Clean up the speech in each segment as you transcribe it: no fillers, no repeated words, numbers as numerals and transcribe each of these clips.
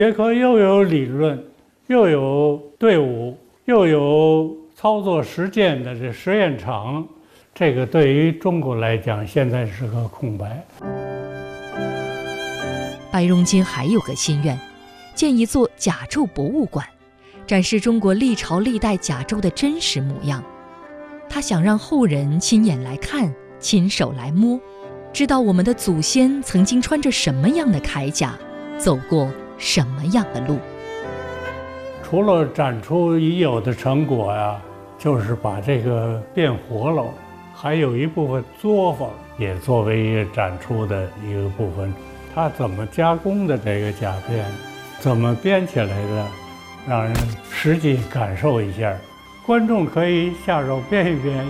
学科又有理论，又有队伍，又有操作实践的这实验场，这个对于中国来讲现在是个空白。 白荣金还有个心愿，建一座甲胄博物馆，展示中国历朝历代甲胄的真实模样。他想让后人亲眼来看，亲手来摸，知道我们的祖先曾经穿着什么样的铠甲，走过什么样的路。 除了展出已有的成果呀，就是把这个变活了，还有一部分作坊也作为一个展出的一个部分。它怎么加工的这个甲片，怎么编起来的，让人实际感受一下。观众可以下手编一编。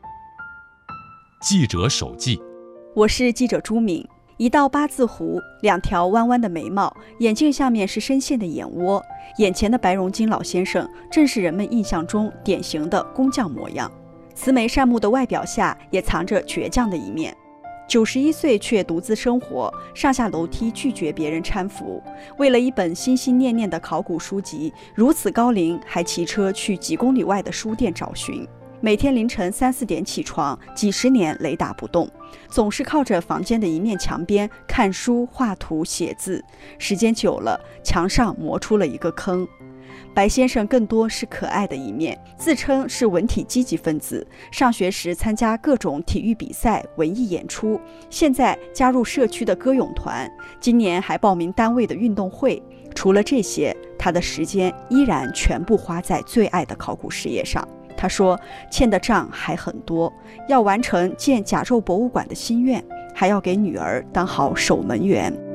记者手记， 我是记者朱敏。一道八字胡，2条弯弯的眉毛，眼镜下面是深陷的眼窝。眼前的白荣金老先生，正是人们印象中典型的工匠模样。慈眉善目的外表下，也藏着倔强的一面。91岁却独自生活，上下楼梯拒绝别人搀扶。为了一本心心念念的考古书籍，如此高龄还骑车去几公里外的书店找寻。每天凌晨3、4点起床，几十年雷打不动，总是靠着房间的一面墙边看书、画图、写字。时间久了，墙上磨出了一个坑。白先生更多是可爱的一面，自称是文体积极分子，上学时参加各种体育比赛、文艺演出，现在加入社区的歌咏团，今年还报名单位的运动会。除了这些，他的时间依然全部花在最爱的考古事业上。他说，欠的账还很多，要完成建甲胄博物馆的心愿，还要给女儿当好守门员。